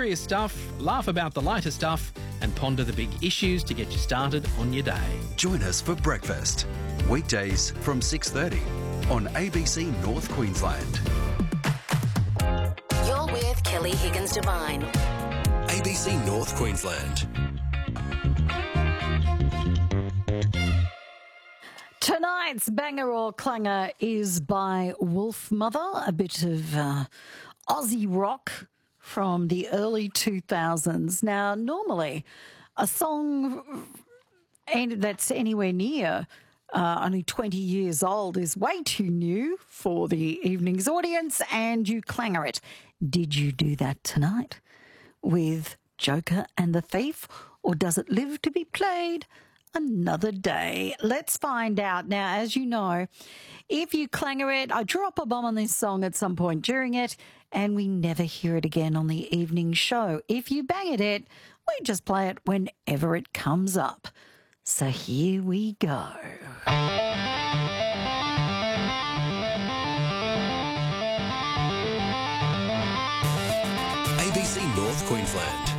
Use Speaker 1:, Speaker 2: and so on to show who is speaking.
Speaker 1: serious stuff, laugh about the lighter stuff, and ponder the big issues to get you started on your day.
Speaker 2: Join us for breakfast, weekdays from 6:30 on ABC North Queensland.
Speaker 3: You're with Kelly Higgins Devine.
Speaker 2: ABC North Queensland.
Speaker 4: Tonight's banger or clanger is by Wolfmother, a bit of Aussie rock from the early 2000s. Now, normally, a song that's anywhere near only 20 years old is way too new for the evening's audience, and you clanger it. Did you do that tonight with Joker and the Thief, or does it live to be played another day? Let's find out. Now, as you know, if you clanger it, I drop a bomb on this song at some point during it, and we never hear it again on the evening show. If you bang at it, we just play it whenever it comes up. So here we go.
Speaker 2: ABC North Queensland.